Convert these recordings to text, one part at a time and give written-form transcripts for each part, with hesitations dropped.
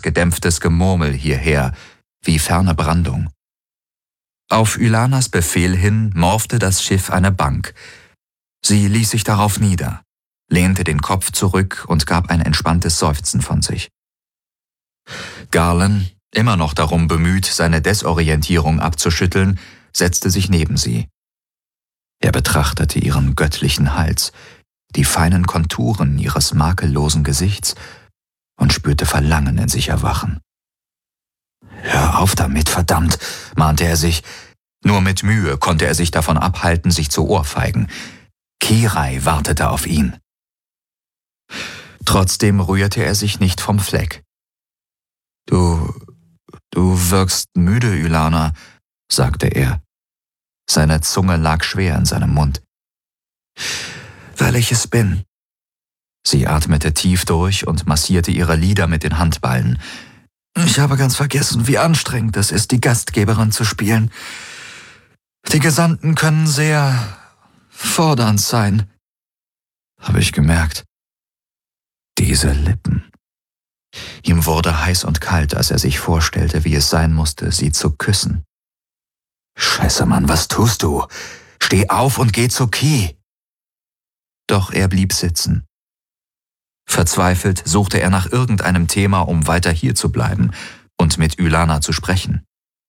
gedämpftes Gemurmel hierher, wie ferne Brandung. Auf Ylanas Befehl hin morfte das Schiff eine Bank. Sie ließ sich darauf nieder, lehnte den Kopf zurück und gab ein entspanntes Seufzen von sich. Garland, immer noch darum bemüht, seine Desorientierung abzuschütteln, setzte sich neben sie. Er betrachtete ihren göttlichen Hals, die feinen Konturen ihres makellosen Gesichts und spürte Verlangen in sich erwachen. »Hör auf damit, verdammt«, mahnte er sich. Nur mit Mühe konnte er sich davon abhalten, sich zu ohrfeigen. Kirai wartete auf ihn. Trotzdem rührte er sich nicht vom Fleck. Du wirkst müde, Ylana«, sagte er. Seine Zunge lag schwer in seinem Mund. »Weil ich es bin.« Sie atmete tief durch und massierte ihre Lider mit den Handballen. »Ich habe ganz vergessen, wie anstrengend es ist, die Gastgeberin zu spielen. Die Gesandten können sehr fordernd sein.« »Habe ich gemerkt.« Diese Lippen. Ihm wurde heiß und kalt, als er sich vorstellte, wie es sein musste, sie zu küssen. »Scheiße, Mann, was tust du? Steh auf und geh zu Ki!« Doch er blieb sitzen. Verzweifelt suchte er nach irgendeinem Thema, um weiter hier zu bleiben und mit Ylana zu sprechen.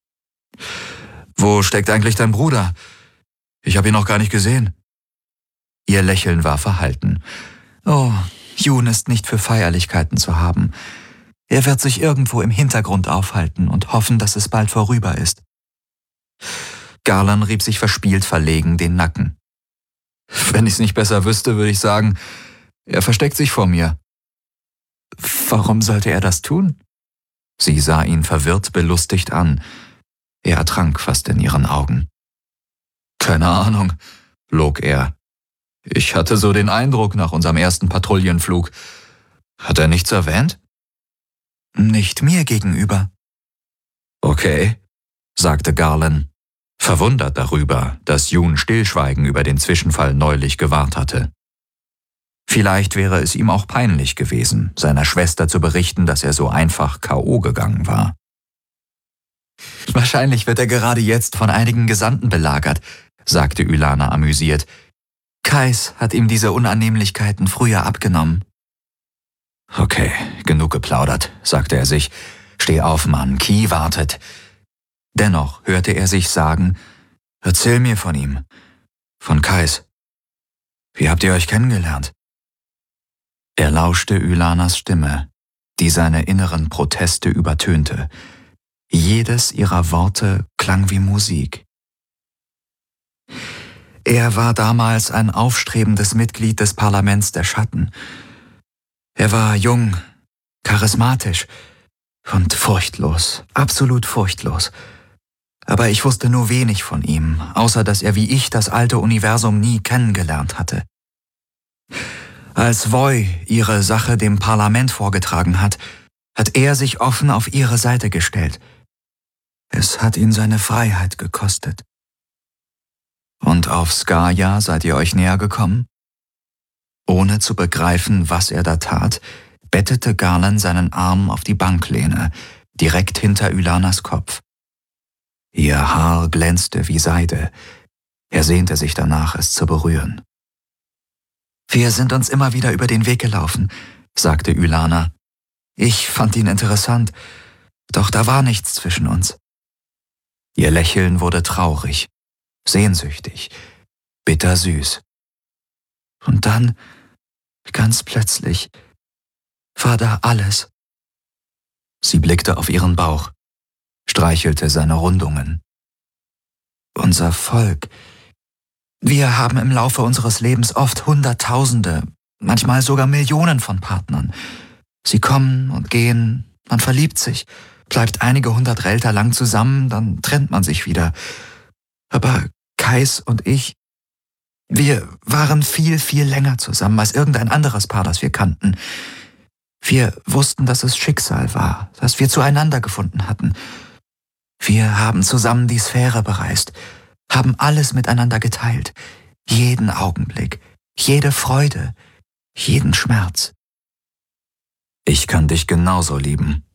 »Wo steckt eigentlich dein Bruder? Ich habe ihn noch gar nicht gesehen.« Ihr Lächeln war verhalten. »Oh, Jun ist nicht für Feierlichkeiten zu haben. Er wird sich irgendwo im Hintergrund aufhalten und hoffen, dass es bald vorüber ist.« Garland rieb sich verspielt verlegen den Nacken. »Wenn ich's nicht besser wüsste, würde ich sagen, er versteckt sich vor mir.« »Warum sollte er das tun?« Sie sah ihn verwirrt belustigt an. Er ertrank fast in ihren Augen. »Keine Ahnung«, log er. »Ich hatte so den Eindruck nach unserem ersten Patrouillenflug. Hat er nichts erwähnt?« »Nicht mir gegenüber.« »Okay«, sagte Garland, verwundert darüber, dass Jun Stillschweigen über den Zwischenfall neulich gewahrt hatte. Vielleicht wäre es ihm auch peinlich gewesen, seiner Schwester zu berichten, dass er so einfach K.O. gegangen war. »Wahrscheinlich wird er gerade jetzt von einigen Gesandten belagert«, sagte Ylana amüsiert. »Kais hat ihm diese Unannehmlichkeiten früher abgenommen.« »Okay, genug geplaudert«, sagte er sich. »Steh auf, Mann, Ki wartet.« Dennoch hörte er sich sagen, »Erzähl mir von ihm, von Kais. Wie habt ihr euch kennengelernt?« Er lauschte Ylanas Stimme, die seine inneren Proteste übertönte. Jedes ihrer Worte klang wie Musik. Er war damals ein aufstrebendes Mitglied des Parlaments der Schatten. Er war jung, charismatisch und furchtlos, absolut furchtlos. Aber ich wusste nur wenig von ihm, außer dass er wie ich das alte Universum nie kennengelernt hatte. Als Voi ihre Sache dem Parlament vorgetragen hat, hat er sich offen auf ihre Seite gestellt. Es hat ihn seine Freiheit gekostet. Und auf Skaya seid ihr euch näher gekommen? Ohne zu begreifen, was er da tat, bettete Garland seinen Arm auf die Banklehne, direkt hinter Ylanas Kopf. Ihr Haar glänzte wie Seide. Er sehnte sich danach, es zu berühren. »Wir sind uns immer wieder über den Weg gelaufen«, sagte Ylana. »Ich fand ihn interessant, doch da war nichts zwischen uns.« Ihr Lächeln wurde traurig, sehnsüchtig, bittersüß. Und dann, ganz plötzlich, war da alles. Sie blickte auf ihren Bauch, streichelte seine Rundungen. »Unser Volk. Wir haben im Laufe unseres Lebens oft Hunderttausende, manchmal sogar Millionen von Partnern. Sie kommen und gehen, man verliebt sich, bleibt einige hundert Relter lang zusammen, dann trennt man sich wieder. Aber Kais und ich, wir waren viel, viel länger zusammen als irgendein anderes Paar, das wir kannten. Wir wussten, dass es Schicksal war, dass wir zueinander gefunden hatten. Wir haben zusammen die Sphäre bereist, haben alles miteinander geteilt, jeden Augenblick, jede Freude, jeden Schmerz. Ich kann dich genauso lieben«,